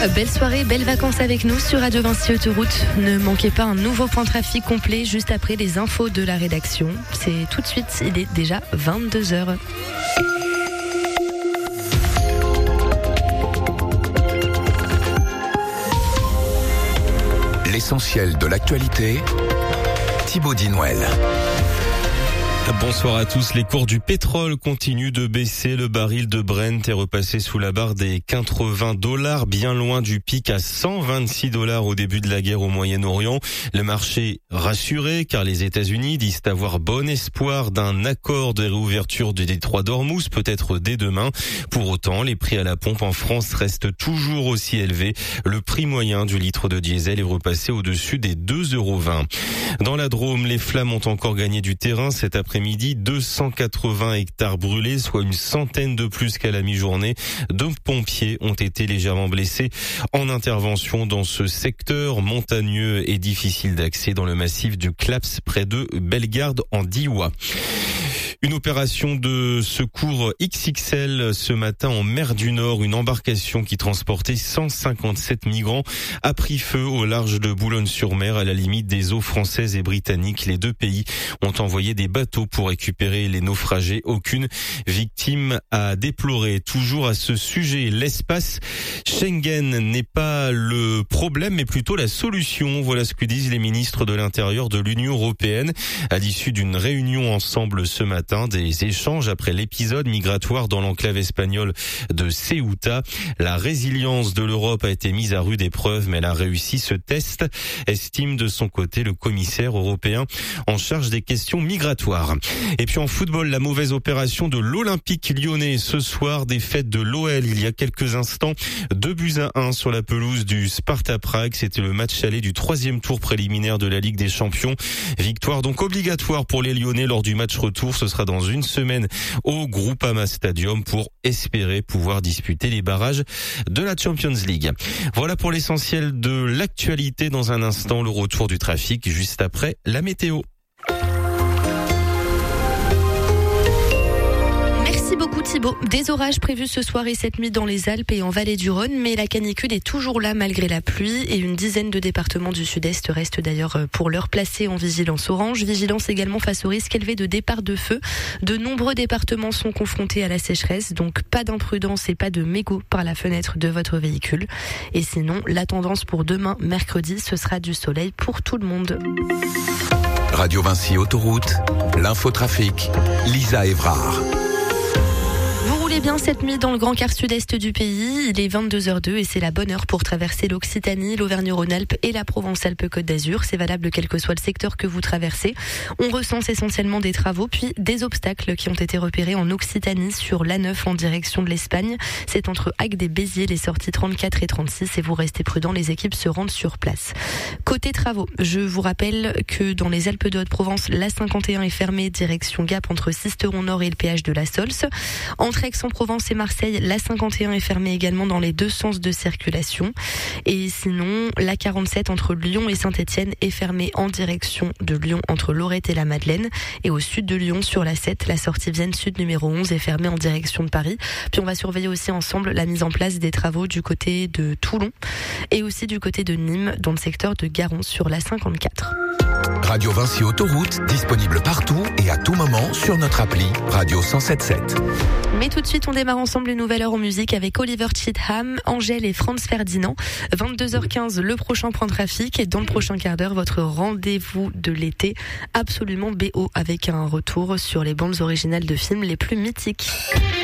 Belle soirée, belles vacances avec nous sur Radio Vinci Autoroute. Ne manquez pas un nouveau point de trafic complet juste après les infos de la rédaction. C'est tout de suite, il est déjà 22h. L'essentiel de l'actualité, Thibaut Dinouel. Bonsoir à tous. Les cours du pétrole continuent de baisser. Le baril de Brent est repassé sous la barre des $80, bien loin du pic à $126 au début de la guerre au Moyen-Orient. Le marché rassuré car les États-Unis disent avoir bon espoir d'un accord de réouverture du détroit d'Ormuz, peut-être dès demain. Pour autant, les prix à la pompe en France restent toujours aussi élevés. Le prix moyen du litre de diesel est repassé au-dessus des €2,20. Dans la Drôme, les flammes ont encore gagné du terrain cet après-midi. 280 hectares brûlés, soit une centaine de plus qu'à la mi-journée. 2 pompiers ont été légèrement blessés en intervention dans ce secteur montagneux et difficile d'accès dans le massif du Claps près de Bellegarde en Diois. Une opération de secours XXL ce matin en mer du Nord. Une embarcation qui transportait 157 migrants a pris feu au large de Boulogne-sur-Mer à la limite des eaux françaises et britanniques. Les deux pays ont envoyé des bateaux pour récupérer les naufragés. Aucune victime à déplorer. Toujours à ce sujet, l'espace Schengen n'est pas le problème mais plutôt la solution. Voilà ce que disent les ministres de l'Intérieur de l'Union européenne à l'issue d'une réunion ensemble ce matin. Des échanges après l'épisode migratoire dans l'enclave espagnole de Ceuta. La résilience de l'Europe a été mise à rude épreuve, mais elle a réussi ce test, estime de son côté le commissaire européen en charge des questions migratoires. Et puis en football, la mauvaise opération de l'Olympique lyonnais ce soir, défaite de l'OL il y a quelques instants, 2-1 sur la pelouse du Sparta Prague. C'était le match aller du 3e tour préliminaire de la Ligue des Champions. Victoire donc obligatoire pour les Lyonnais lors du match retour. Ce sera dans une semaine au Groupama Stadium pour espérer pouvoir disputer les barrages de la Champions League. Voilà pour l'essentiel de l'actualité. Dans un instant, le retour du trafic juste après la météo. Merci beaucoup Thibaut. Des orages prévus ce soir et cette nuit dans les Alpes et en vallée du Rhône, mais la canicule est toujours là malgré la pluie et une dizaine de départements du sud-est restent d'ailleurs pour l'heure placés en vigilance orange. Vigilance également face au risque élevé de départ de feu. De nombreux départements sont confrontés à la sécheresse, donc pas d'imprudence et pas de mégots par la fenêtre de votre véhicule. Et sinon, la tendance pour demain, mercredi, ce sera du soleil pour tout le monde. Radio Vinci Autoroute, l'infotrafic, Lisa Évrard. Vous roulez bien cette nuit dans le grand quart sud-est du pays. Il est 22h02 et c'est la bonne heure pour traverser l'Occitanie, l'Auvergne-Rhône-Alpes et la Provence-Alpes-Côte d'Azur. C'est valable quel que soit le secteur que vous traversez. On recense essentiellement des travaux puis des obstacles qui ont été repérés en Occitanie sur l'A9 en direction de l'Espagne. C'est entre Agde et Béziers, les sorties 34 et 36 et vous restez prudents, les équipes se rendent sur place. Côté travaux, je vous rappelle que dans les Alpes de Haute-Provence, l'A51 est fermée direction Gap entre Sisteron-Nord et le péage de la Sols. Entre Aix-en-Provence et Marseille, l'A51 est fermée également dans les deux sens de circulation. Et sinon, l'A47 entre Lyon et Saint-Étienne est fermée en direction de Lyon entre Lorette et la Madeleine. Et au sud de Lyon, sur l'A7, la sortie Vienne Sud numéro 11 est fermée en direction de Paris. Puis on va surveiller aussi ensemble la mise en place des travaux du côté de Toulon et aussi du côté de Nîmes dans le secteur de Garon sur l'A54. Radio Vinci Autoroute, disponible partout et à tout moment sur notre appli Radio 107.7. Mais tout de suite, on démarre ensemble une nouvelle heure en musique avec Oliver Cheatham, Angèle et Franz Ferdinand. 22h15, le prochain point de trafic. Et dans le prochain quart d'heure, votre rendez-vous de l'été, absolument BO, avec un retour sur les bandes originales de films les plus mythiques.